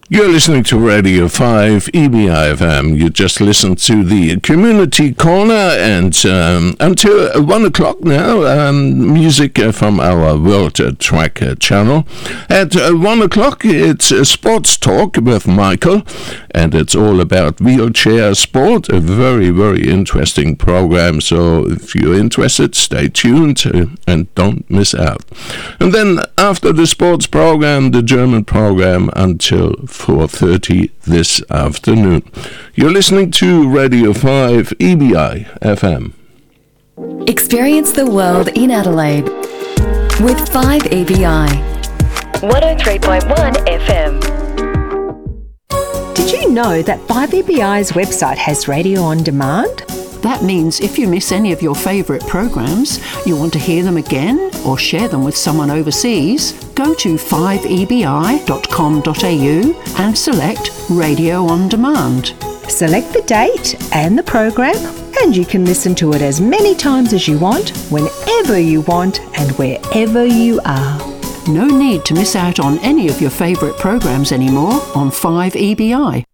You're listening to Radio 5 EBI-FM. You just listened to the Community Corner, and until 1 o'clock now, music from our World Track channel. At 1 o'clock, it's Sports Talk with Michael, and it's all about wheelchair sport. A very, very interesting program, so if you're interested, stay tuned and don't miss out. And then after the sports program, the German program until 4:30 this afternoon. You're listening to Radio 5 EBI-FM. Experience the world in Adelaide with 5 EBI. 103.1 FM. Did you know that 5EBI's website has radio on demand? That means if you miss any of your favourite programs, you want to hear them again or share them with someone overseas, go to 5ebi.com.au and select Radio On Demand. Select the date and the program, and you can listen to it as many times as you want, whenever you want and wherever you are. No need to miss out on any of your favourite programs anymore on 5EBI.